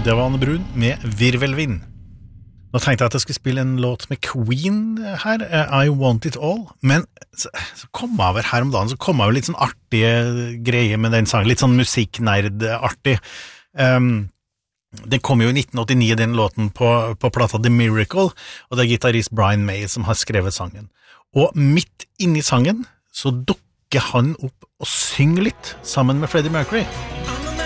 Det var Anne Brun med Virvelvind. Nå tenkte jeg at jeg skulle spille en låt med Queen her, I Want It All, men så kom jeg over her om dagen, så kom jeg jo litt sånn artige greier med den sangen, litt sånn musikknerd-artig. Den kom jo i 1989, den låten på plata The Miracle, og det gitarist Brian May som har skrevet sangen. Og midt inni sangen så dukker han opp og synger litt sammen med Freddie Mercury.